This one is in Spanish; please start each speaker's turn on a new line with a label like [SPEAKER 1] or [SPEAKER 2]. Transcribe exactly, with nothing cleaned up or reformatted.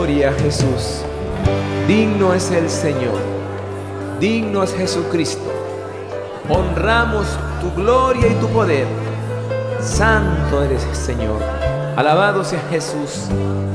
[SPEAKER 1] Gloria a Jesús. Digno es el Señor. Digno es Jesucristo. Honramos tu gloria y tu poder. Santo eres, Señor. Alabado sea Jesús.